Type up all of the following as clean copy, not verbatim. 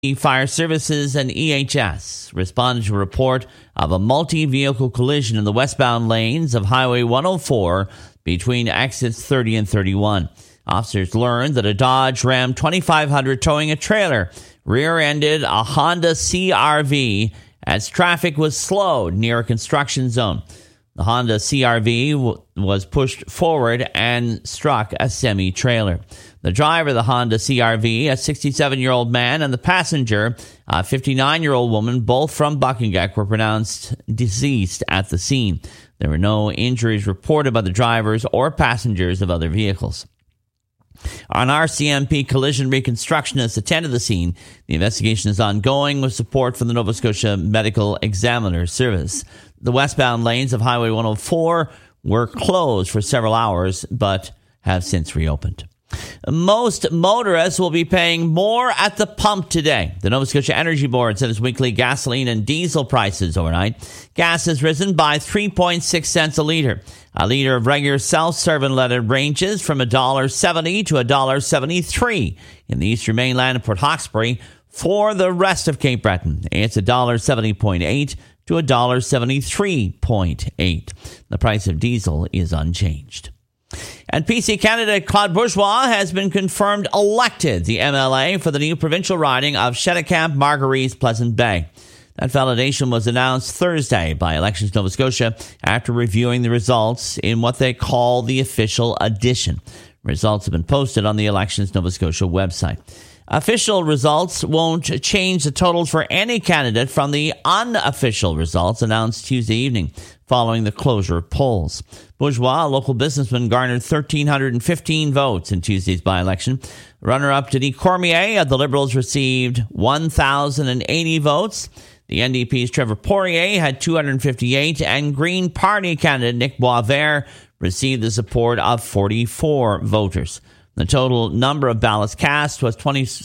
Fire Services and EHS responded to a report of a multi-vehicle collision in the westbound lanes of Highway 104 between exits 30 and 31. Officers learned that a Dodge Ram 2500 towing a trailer rear-ended a Honda CR-V as traffic was slowed near a construction zone. The Honda CR-V was pushed forward and struck a semi-trailer. The driver of the Honda CR-V, a 67-year-old man, and the passenger, a 59-year-old woman, both from Buckingham, were pronounced deceased at the scene. There were no injuries reported by the drivers or passengers of other vehicles. An RCMP collision reconstructionist attended the scene. The investigation is ongoing with support from the Nova Scotia Medical Examiner Service. The westbound lanes of Highway 104 were closed for several hours, but have since reopened. Most motorists will be paying more at the pump today. The Nova Scotia Energy Board set its weekly gasoline and diesel prices overnight. Gas has risen by 3.6 cents a litre. A litre of regular self-serve unleaded ranges from $1.70 to $1.73 in the Eastern Mainland and Port Hawkesbury. For the rest of Cape Breton, it's $1.70.8 to $1.73.8. The price of diesel is unchanged. And PC candidate Claude Bourgeois has been confirmed elected the MLA for the new provincial riding of Cheticamp, Margaret's, Pleasant Bay. That validation was announced Thursday by Elections Nova Scotia after reviewing the results in what they call the official edition. Results have been posted on the Elections Nova Scotia website. Official results won't change the totals for any candidate from the unofficial results announced Tuesday evening following the closure of polls. Bourgeois, a local businessman, garnered 1,315 votes in Tuesday's by-election. Runner-up Denis Cormier of the Liberals received 1,080 votes. The NDP's Trevor Poirier had 258, and Green Party candidate Nick Boisvert received the support of 44 voters. The total number of ballots cast was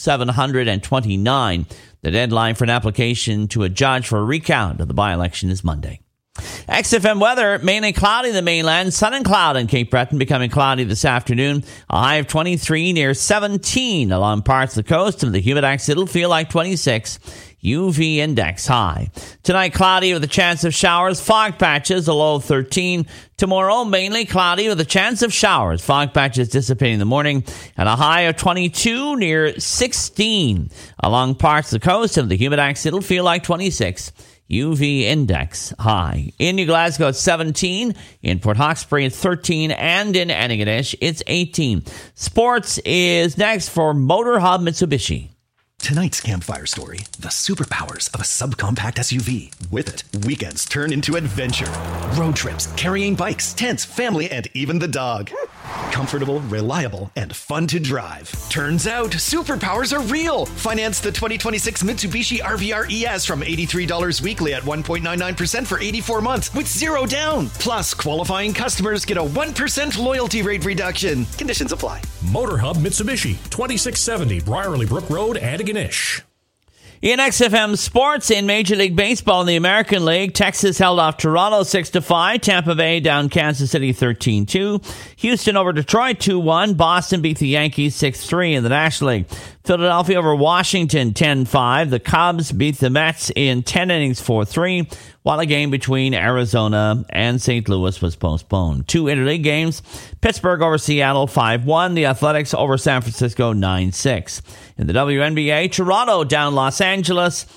2,729. The deadline for an application to a judge for a recount of the by-election is Monday. XFM weather, mainly cloudy in the mainland, sun and cloud in Cape Breton, becoming cloudy this afternoon. A high of 23 near 17 along parts of the coast, and the humidex, it'll feel like 26. UV index high. Tonight, cloudy with a chance of showers, fog patches, a low of 13. Tomorrow, mainly cloudy with a chance of showers, fog patches dissipating in the morning, and a high of 22 near 16 along parts of the coast, and the humidex, it'll feel like 26. UV index high. In New Glasgow, it's 17. In Port Hawkesbury, it's 13. And in Antigonish, it's 18. Sports is next for Motor Hub Mitsubishi. Tonight's campfire story, the superpowers of a subcompact SUV. With it, weekends turn into adventure. Road trips, carrying bikes, tents, family, and even the dog. Comfortable, reliable, and fun to drive. Turns out, superpowers are real. Finance the 2026 Mitsubishi RVR ES from $83 weekly at 1.99% for 84 months with zero down. Plus, qualifying customers get a 1% loyalty rate reduction. Conditions apply. Motor Hub Mitsubishi, 2670 Briarley Brook Road, Antigonish. In XFM Sports, in Major League Baseball in the American League, Texas held off Toronto 6-5. Tampa Bay down Kansas City 13-2. Houston over Detroit 2-1. Boston beat the Yankees 6-3 in the National League. Philadelphia over Washington 10-5. The Cubs beat the Mets in 10 innings 4-3, while a game between Arizona and St. Louis was postponed. Two interleague games. Pittsburgh over Seattle 5-1. The Athletics over San Francisco 9-6. In the WNBA, Toronto down Los Angeles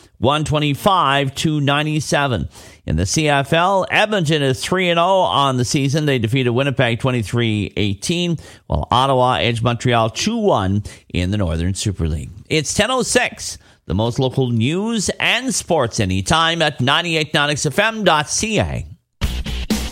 125-97. In the CFL, Edmonton is 3-0 on the season. They defeated Winnipeg 23-18, while Ottawa edged Montreal 2-1 in the Northern Super League. It's 10:06. The most local news and sports anytime at 98.9xfm.ca.